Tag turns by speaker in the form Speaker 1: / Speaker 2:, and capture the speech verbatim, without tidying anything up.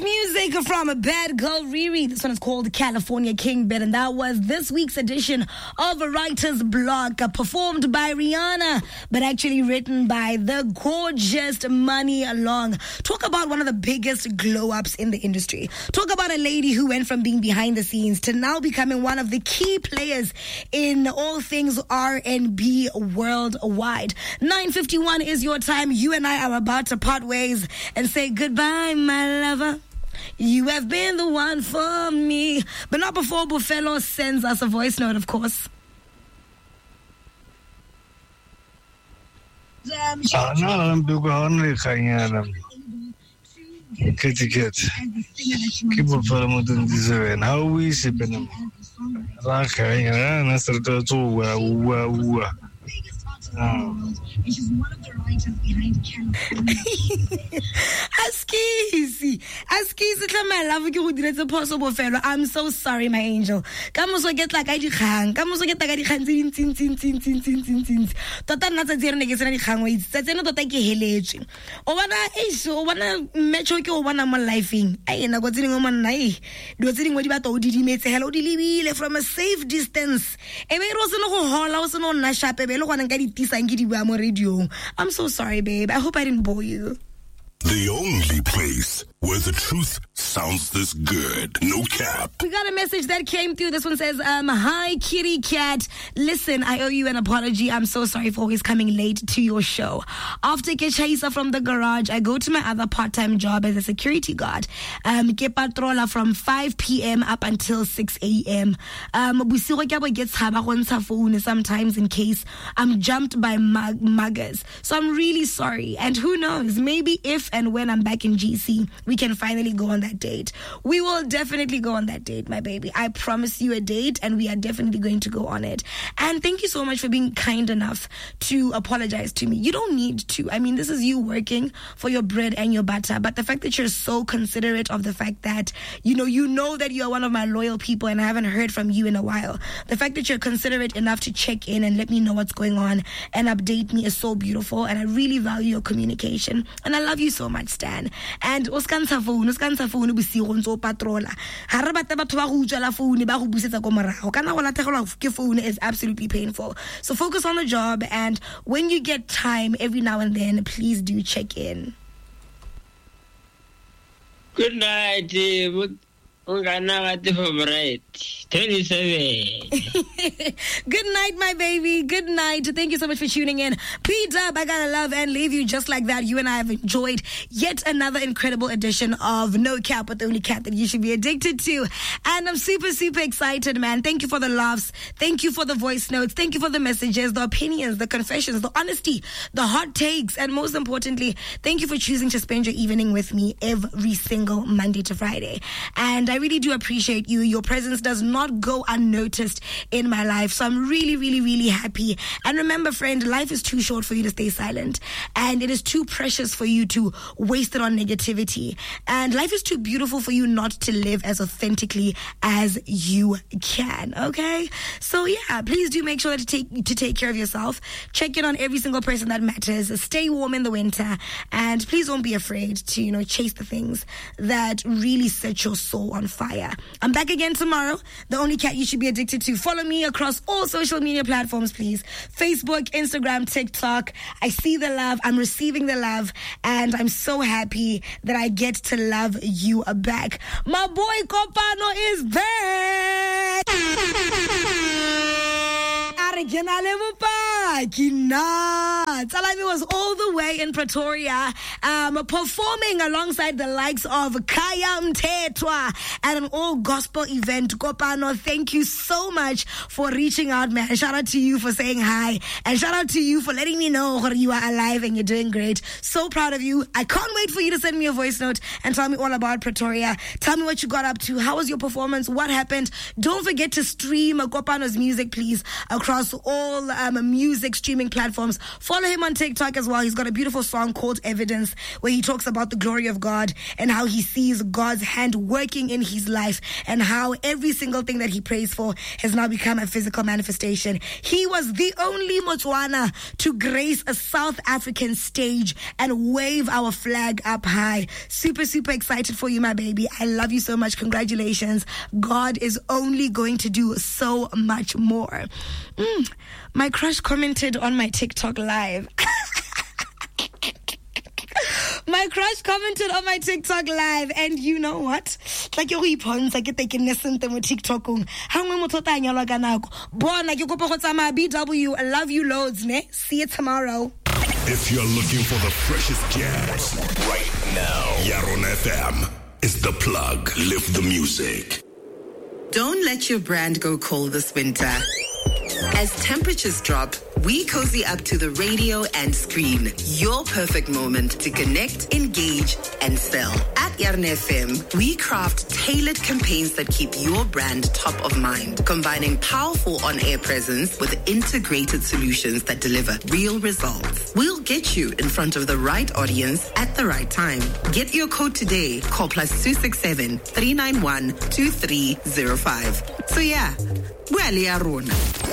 Speaker 1: Music from a Bad Girl Riri. This one is called California King Bed, and that was this week's edition of a Writer's Block, uh, performed by Rihanna, but actually written by the gorgeous Money Long. Talk about one of the biggest glow-ups in the industry. Talk about a lady who went from being behind the scenes to now becoming one of the key players in all things R and B worldwide. nine fifty-one is your time. You and I are about to part ways and say goodbye, my lover. You have been the one for me. But not before Buffalo sends us a voice note, of course.
Speaker 2: Ah, no, I'm doing only Kanyana. Kitty cat. Keep up for a modern design. How is it? Rakayana, Nasrata, Ua, Ua.
Speaker 3: And she's one of the writers behind California.
Speaker 1: Askisi, Askisi, my love, you would get a possible fellow. I'm so sorry, my angel. Come also get like I hang. Come also get like I can tin tin tin tin tin tin tin tin. Tota not a zero negative any hang waits. That's not take a helage. O wana is o wana metro ki o wana mo lifing. Ay na go tsing o man nai. Do tsing wedi ba to di metse hello di libile from a safe distance. E be ro se no go hola o se no na shape be le gona ka di I'm so sorry, babe. I hope I didn't bore you.
Speaker 4: The only place where the truth sounds this good. No cap.
Speaker 1: We got a message that came through. This one says, um, hi, kitty cat. Listen, I owe you an apology. I'm so sorry for always coming late to your show. After Keshaisa from the garage, I go to my other part-time job as a security guard. Um, ke patrola from five p.m. up until six a.m. Um, sometimes in case I'm jumped by mug- muggers. So I'm really sorry. And who knows, maybe if and when I'm back in G C, we can finally go on that date. We will definitely go on that date, my baby. I promise you a date, and we are definitely going to go on it. And thank you so much for being kind enough to apologize to me. You don't need to. I mean, this is you working for your bread and your butter. But the fact that you're so considerate of the fact that, you know, you know that you're one of my loyal people and I haven't heard from you in a while. The fact that you're considerate enough to check in and let me know what's going on and update me is so beautiful. And I really value your communication. And I love you so much, Stan. And oskantsha phone oskantsha phone bosigo ntse patrola ha re bata batho ba go utswela phone ba go busetsa ko morago kana go latlhegelwa ke phone is absolutely painful. So focus on the job, and when you get time every now and then, please do check in.
Speaker 5: Good night. twenty-seven.
Speaker 1: Good night, my baby. Good night. Thank you so much for tuning in. P-Dub, I gotta love and leave you just like that. You and I have enjoyed yet another incredible edition of No Cap, but the only cat that you should be addicted to. And I'm super, super excited, man. Thank you for the laughs. Thank you for the voice notes. Thank you for the messages, the opinions, the confessions, the honesty, the hot takes, and most importantly, thank you for choosing to spend your evening with me every single Monday to Friday. And I really do appreciate you. Your presence does not go unnoticed in my life. So I'm really, really, really happy. And remember, friend, life is too short for you to stay silent. And it is too precious for you to waste it on negativity. And life is too beautiful for you not to live as authentically as you can. Okay? So yeah, please do make sure to take, to take care of yourself. Check in on every single person that matters. Stay warm in the winter. And please don't be afraid to, you know, chase the things that really set your soul on fire. I'm back again tomorrow. The only cat you should be addicted to. Follow me across all social media platforms, please. Facebook, Instagram, TikTok. I see the love. I'm receiving the love. And I'm so happy that I get to love you back. My boy Kopano is back. Salami was all the way in Pretoria, um, performing alongside the likes of Kaya Mtetwa at an all-gospel event. Kopano, thank you so much for reaching out, man. Shout out to you for saying hi. And shout out to you for letting me know you are alive and you're doing great. So proud of you. I can't wait for you to send me a voice note and tell me all about Pretoria. Tell me what you got up to. How was your performance? What happened? Don't forget to stream Kopano's music, please, across all um, music streaming platforms. Follow Follow him on TikTok as well. He's got a beautiful song called Evidence where he talks about the glory of God and how he sees God's hand working in his life and how every single thing that he prays for has now become a physical manifestation. He was the only Motswana to grace a South African stage and wave our flag up high. Super, super excited for you, my baby. I love you so much. Congratulations. God is only going to do so much more. Mm. My crush commented on my TikTok live. My crush commented on my TikTok live, and you know what? Like you're ipons, like you're taking listen to my TikTok. How am I tota nyala ganako? Bona ke kopa go tsama B W. I love you loads, ne? See you tomorrow.
Speaker 4: If you're looking for the freshest jams right now, Yaron F M is the plug. Lift the music.
Speaker 5: Don't let your brand go cold this winter. As temperatures drop, we cozy up to the radio and screen. Your perfect moment to connect, engage, and sell. At Yarn F M, we craft tailored campaigns that keep your brand top of mind, combining powerful on-air presence with integrated solutions that deliver real results. We'll get you in front of the right audience at the right time. Get your code today. Call plus two six seven, three nine one, two three zero five. So yeah, well, Yarona.